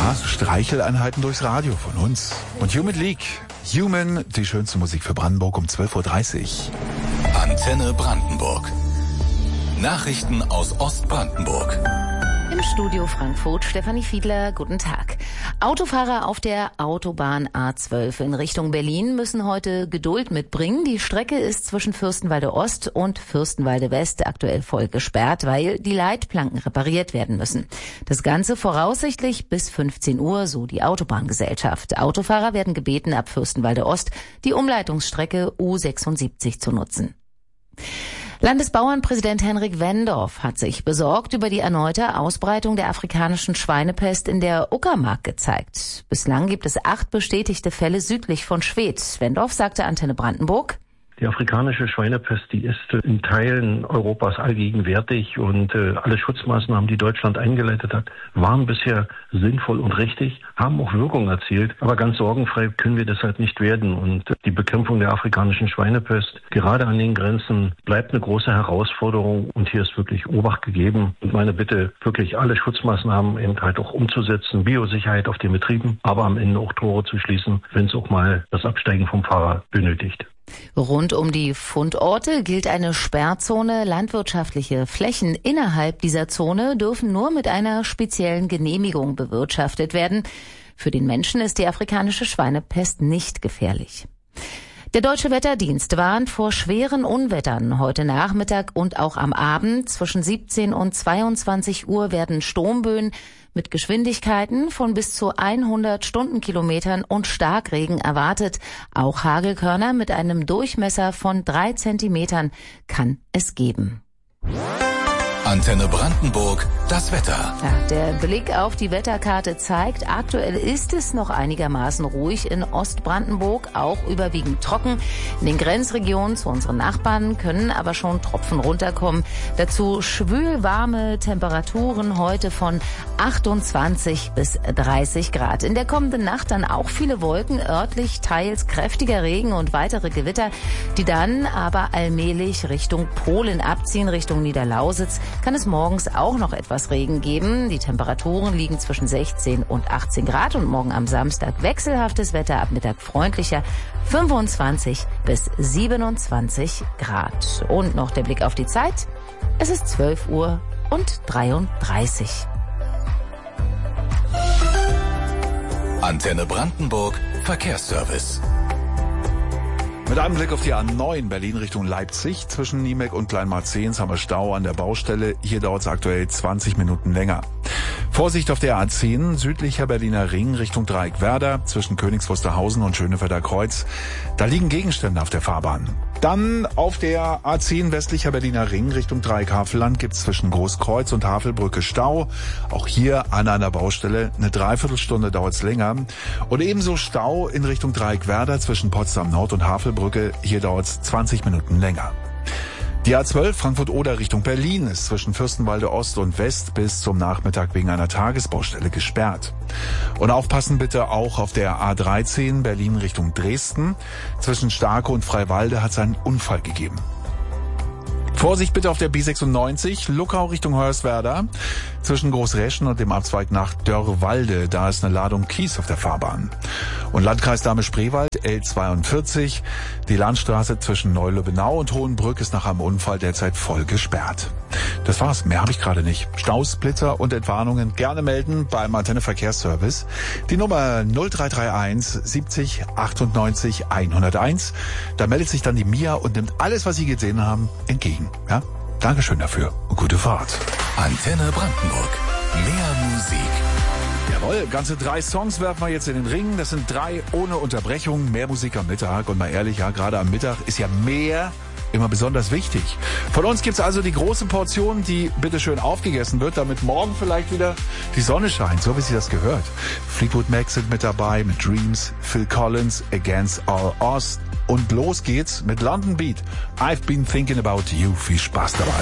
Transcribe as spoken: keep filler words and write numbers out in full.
Ja, Streicheleinheiten durchs Radio von uns. Und Human League. Human, die schönste Musik für Brandenburg um zwölf Uhr dreißig. Antenne Brandenburg. Nachrichten aus Ostbrandenburg. Im Studio Frankfurt, Stefanie Fiedler, guten Tag. Autofahrer auf der Autobahn A zwölf in Richtung Berlin müssen heute Geduld mitbringen. Die Strecke ist zwischen Fürstenwalde Ost und Fürstenwalde West aktuell voll gesperrt, weil die Leitplanken repariert werden müssen. Das Ganze voraussichtlich bis fünfzehn Uhr, so die Autobahngesellschaft. Autofahrer werden gebeten, ab Fürstenwalde Ost die Umleitungsstrecke U sechsundsiebzig zu nutzen. Landesbauernpräsident Henrik Wendorf hat sich besorgt über die erneute Ausbreitung der afrikanischen Schweinepest in der Uckermark gezeigt. Bislang gibt es acht bestätigte Fälle südlich von Schwedt. Wendorf sagte Antenne Brandenburg: Die afrikanische Schweinepest, die ist in Teilen Europas allgegenwärtig und äh, alle Schutzmaßnahmen, die Deutschland eingeleitet hat, waren bisher sinnvoll und richtig, haben auch Wirkung erzielt. Aber ganz sorgenfrei können wir deshalb nicht werden. Und äh, die Bekämpfung der afrikanischen Schweinepest, gerade an den Grenzen, bleibt eine große Herausforderung. Und hier ist wirklich Obacht gegeben. Und meine Bitte, wirklich alle Schutzmaßnahmen eben halt auch umzusetzen, Biosicherheit auf den Betrieben, aber am Ende auch Tore zu schließen, wenn es auch mal das Absteigen vom Fahrer benötigt. Rund um die Fundorte gilt eine Sperrzone. Landwirtschaftliche Flächen innerhalb dieser Zone dürfen nur mit einer speziellen Genehmigung bewirtschaftet werden. Für den Menschen ist die afrikanische Schweinepest nicht gefährlich. Der Deutsche Wetterdienst warnt vor schweren Unwettern heute Nachmittag und auch am Abend. Zwischen siebzehn und zweiundzwanzig Uhr werden Sturmböen mit Geschwindigkeiten von bis zu hundert Stundenkilometern und Starkregen erwartet. Auch Hagelkörner mit einem Durchmesser von drei Zentimetern kann es geben. Antenne Brandenburg, das Wetter. Ja, der Blick auf die Wetterkarte zeigt, aktuell ist es noch einigermaßen ruhig in Ostbrandenburg, auch überwiegend trocken. In den Grenzregionen zu unseren Nachbarn können aber schon Tropfen runterkommen. Dazu schwülwarme Temperaturen heute von achtundzwanzig bis dreißig Grad. In der kommenden Nacht dann auch viele Wolken, örtlich teils kräftiger Regen und weitere Gewitter, die dann aber allmählich Richtung Polen abziehen, Richtung Niederlausitz. Kann es morgens auch noch etwas Regen geben. Die Temperaturen liegen zwischen sechzehn und achtzehn Grad und morgen am Samstag wechselhaftes Wetter, ab Mittag freundlicher, fünfundzwanzig bis siebenundzwanzig Grad. Und noch der Blick auf die Zeit. Es ist zwölf Uhr und dreiunddreißig. Antenne Brandenburg, Verkehrsservice. Mit einem Blick auf die A neun Berlin Richtung Leipzig. Zwischen Niemek und Kleinmarzehns haben wir Stau an der Baustelle. Hier dauert es aktuell zwanzig Minuten länger. Vorsicht auf der A zehn, südlicher Berliner Ring Richtung Dreieckwerder, zwischen Königs Wusterhausen und Schönefelder Kreuz. Da liegen Gegenstände auf der Fahrbahn. Dann auf der A zehn westlicher Berliner Ring Richtung Dreieck-Havelland gibt es zwischen Großkreuz und Havelbrücke Stau. Auch hier an einer Baustelle. Eine Dreiviertelstunde dauert es länger. Und ebenso Stau in Richtung Dreieckwerder zwischen Potsdam Nord und Havelbrücke. Hier dauert es zwanzig Minuten länger. Die A zwölf Frankfurt-Oder Richtung Berlin ist zwischen Fürstenwalde Ost und West bis zum Nachmittag wegen einer Tagesbaustelle gesperrt. Und aufpassen bitte auch auf der A dreizehn Berlin Richtung Dresden. Zwischen Starke und Freiwalde hat es einen Unfall gegeben. Vorsicht bitte auf der B sechsundneunzig, Luckau Richtung Hoyerswerda. Zwischen Großreschen und dem Abzweig nach Dörrewalde, da ist eine Ladung Kies auf der Fahrbahn. Und Landkreis Dahme-Spreewald, L zweiundvierzig, die Landstraße zwischen Neulübbenau und Hohenbrück ist nach einem Unfall derzeit voll gesperrt. Das war's, mehr habe ich gerade nicht. Staus, Blitzer und Entwarnungen gerne melden beim Antenne Verkehrsservice. Die Nummer null drei drei eins siebzig achtundneunzig hunderteins. Da meldet sich dann die Mia und nimmt alles, was Sie gesehen haben, entgegen. Ja? Dankeschön dafür und gute Fahrt. Antenne Brandenburg. Mehr Musik. Jawohl, ganze drei Songs werfen wir jetzt in den Ring. Das sind drei ohne Unterbrechung. Mehr Musik am Mittag. Und mal ehrlich, ja, gerade am Mittag ist ja mehr immer besonders wichtig. Von uns gibt's also die große Portion, die bitteschön aufgegessen wird, damit morgen vielleicht wieder die Sonne scheint, so wie sie das gehört. Fleetwood Mac sind mit dabei, mit Dreams, Phil Collins, Against All Odds. Und los geht's mit London Beat. I've been thinking about you. Viel Spaß dabei.